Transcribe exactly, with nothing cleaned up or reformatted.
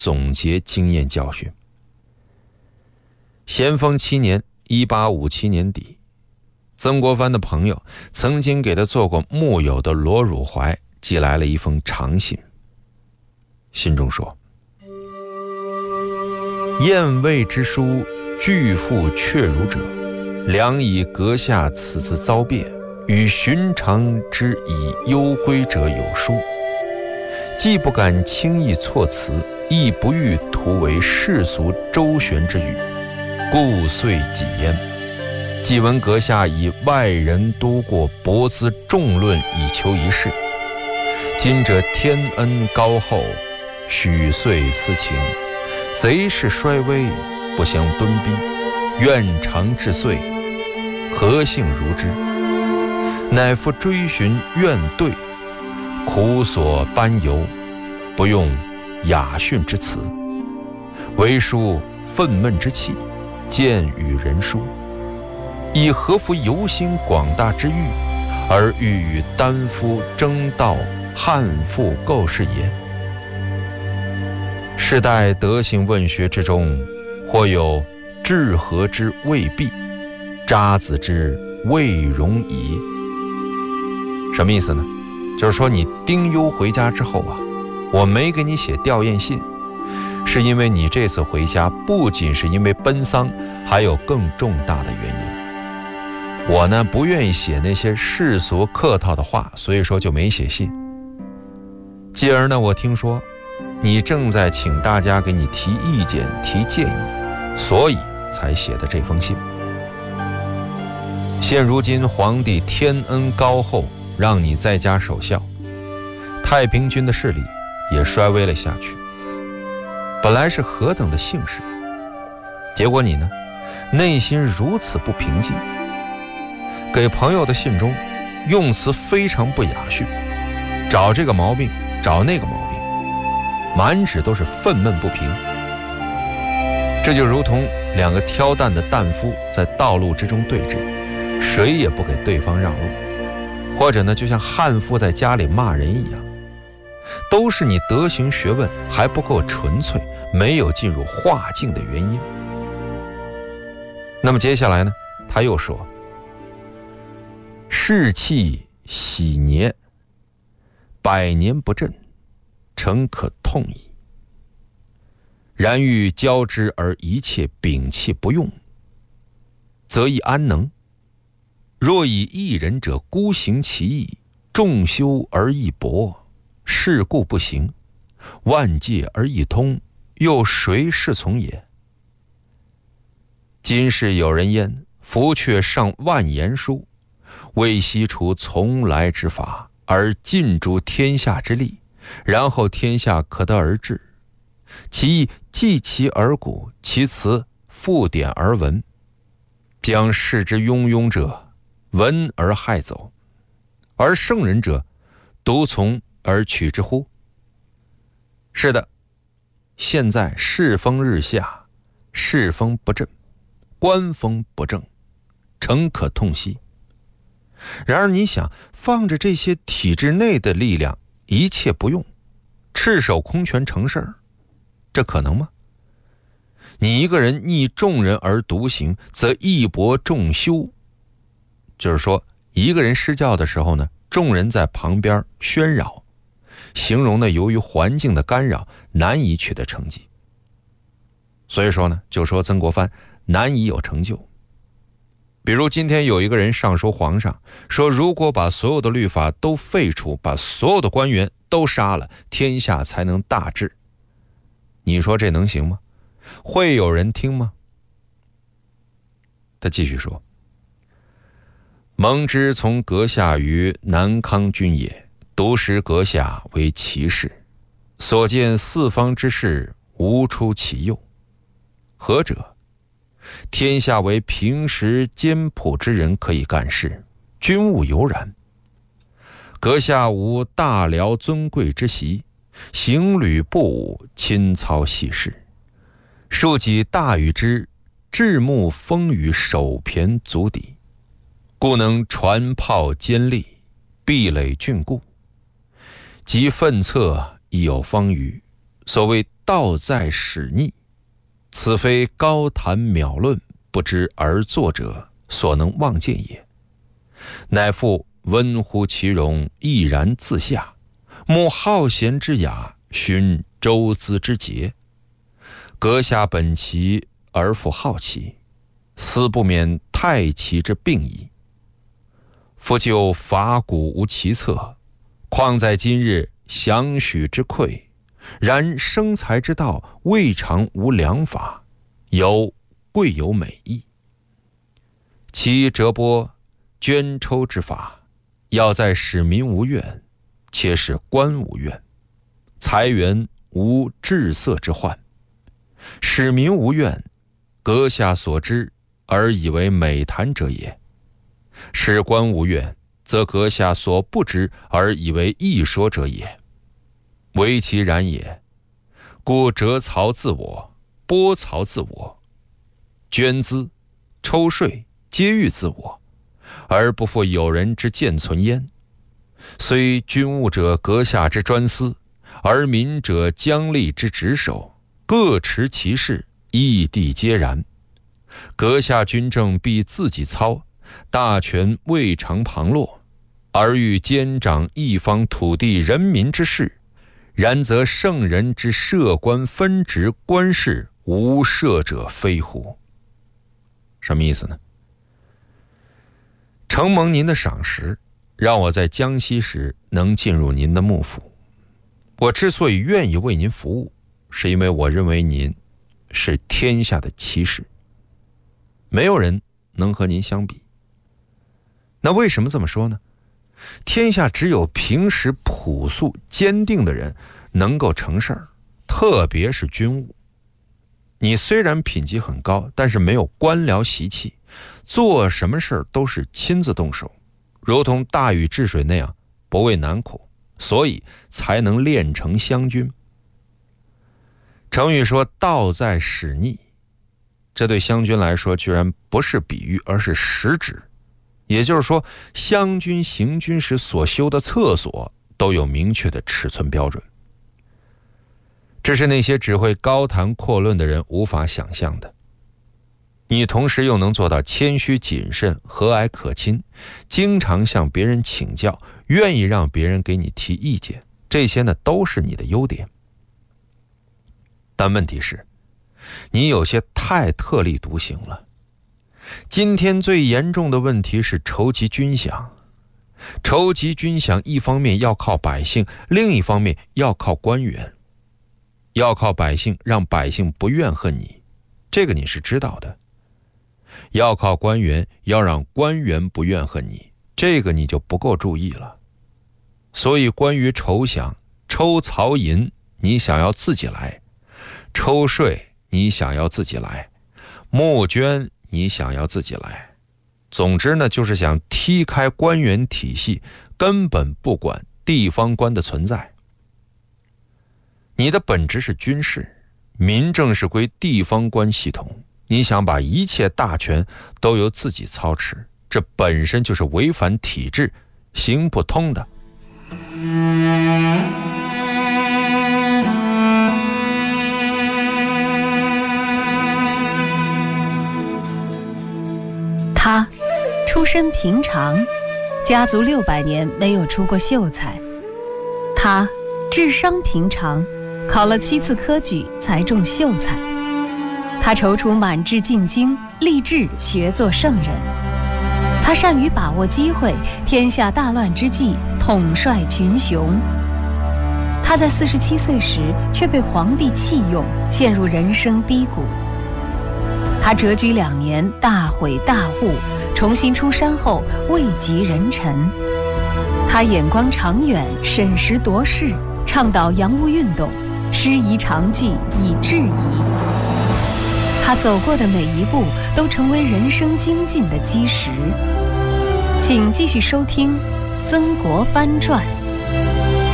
总结经验教训。咸丰七年一八五七年底，曾国藩的朋友曾经给他做过木友的罗汝怀寄来了一封长信，信中说：燕魏之书拒复确如者，良以阁下此次遭变，与寻常之以幽归者有殊，既不敢轻易措辞，亦不欲徒为世俗周旋之语，故遂己焉。既闻阁下以外人多过博资众论以求一事，今者天恩高厚，许遂私情，贼势衰微，不相敦逼，愿长至岁，何幸如之？乃复追寻怨对，苦所班游，不用雅训之词，唯抒愤懑之气，见与人殊，以何服游心广大之欲，而欲与丹夫争道汉赋构事也？世代德行问学之中，或有治和之未必，渣子之未容矣。什么意思呢？就是说你丁忧回家之后啊，我没给你写吊唁信，是因为你这次回家不仅是因为奔丧，还有更重大的原因。我呢不愿意写那些世俗客套的话，所以说就没写信。继而呢，我听说你正在请大家给你提意见提建议，所以才写的这封信。现如今皇帝天恩高厚，让你在家守孝，太平军的势力也衰微了下去，本来是何等的幸事，结果你呢内心如此不平静，给朋友的信中用词非常不雅驯，找这个毛病找那个毛病，满纸都是愤懑不平。这就如同两个挑担的担夫在道路之中对峙，谁也不给对方让路，或者呢就像悍妇在家里骂人一样，都是你德行学问还不够纯粹，没有进入化境的原因。那么接下来呢，他又说：士气喜年，百年不振，诚可痛矣。然欲交之而一切摒弃不用，则亦安能？若以一人者孤行其意，众修而易博，事故不行，万界而易通，又谁是从也？今世有人焉，夫却上万言书，为悉除从来之法，而尽诸天下之力，然后天下可得而治。其意继其而古，其辞复典而文，将世之庸庸者闻而害走，而圣人者独从而取之乎？是的，现在世风日下，世风不振，官风不正，诚可痛惜。然而你想，放着这些体制内的力量一切不用，赤手空拳成事儿，这可能吗？你一个人逆众人而独行，则义薄众羞。就是说，一个人施教的时候呢，众人在旁边喧扰，形容呢由于环境的干扰，难以取得成绩。所以说呢，就说曾国藩难以有成就。比如今天有一个人上书皇上，说如果把所有的律法都废除，把所有的官员都杀了，天下才能大治。你说这能行吗？会有人听吗？他继续说：蒙之从阁下于南康军也，独识阁下为奇士，所见四方之事，无出其右。何者？天下为平时艰朴之人可以干事，军务犹然。阁下无大辽尊贵之习，行旅不武，亲操细事，庶几大禹之至目风雨，手骈足底，故能船炮坚利，壁垒峻固。及奋策亦有方隅，所谓道在使逆，此非高谈渺论，不知而作者所能望见也，乃复温乎其容，毅然自下，慕好贤之雅，寻周咨之节，阁下本奇而复好奇，斯不免太奇之病矣。夫就法古无奇策，况在今日详许之匮，然生财之道未尝无良法，有贵有美意。其折拨捐抽之法，要在使民无怨，且使官无怨，财源无滞塞之患。使民无怨，阁下所知而以为美谈者也；使官无怨，则阁下所不知而以为易说者也。唯其然也，故折曹自我，拨曹自我，捐资抽税皆欲自我，而不复有人之见存焉。虽军务者阁下之专司，而民者将吏之职守，各持其事，异地皆然。阁下军政必自己操，大权未尝旁落，而欲兼掌一方土地人民之事，然则圣人之设官分职官事，无赦者非乎？什么意思呢？承蒙您的赏识，让我在江西时能进入您的幕府。我之所以愿意为您服务，是因为我认为您是天下的奇士，没有人能和您相比。那为什么这么说呢？天下只有平时朴素坚定的人能够成事儿，特别是军务。你虽然品级很高，但是没有官僚习气，做什么事儿都是亲自动手，如同大禹治水那样不畏难苦，所以才能练成湘军。成语说道在使逆，这对湘军来说居然不是比喻，而是实指。也就是说，湘军行军时所修的厕所都有明确的尺寸标准，这是那些只会高谈阔论的人无法想象的。你同时又能做到谦虚谨慎、和蔼可亲，经常向别人请教，愿意让别人给你提意见，这些呢都是你的优点。但问题是，你有些太特立独行了。今天最严重的问题是筹集军饷。筹集军饷一方面要靠百姓，另一方面要靠官员。要靠百姓，让百姓不怨恨你，这个你是知道的。要靠官员，要让官员不怨恨你，这个你就不够注意了。所以关于筹饷、抽曹银，你想要自己来；抽税，你想要自己来；募捐，你想要自己来。总之呢，就是想踢开官员体系，根本不管地方官的存在。你的本职是军事，民政是归地方官系统，你想把一切大权都由自己操持，这本身就是违反体制，行不通的。 他出身平常，家族六百年没有出过秀才。他智商平常，考了七次科举才中秀才。他踌躇满志进京，立志学做圣人。他善于把握机会，天下大乱之际统帅群雄。他在四十七岁时却被皇帝弃用，陷入人生低谷。他谪居两年，大悔大悟，重新出山后位极人臣。他眼光长远，审时度势，倡导洋务运动，师夷长技以制夷。他走过的每一步都成为人生精进的基石。请继续收听《曾国藩传》。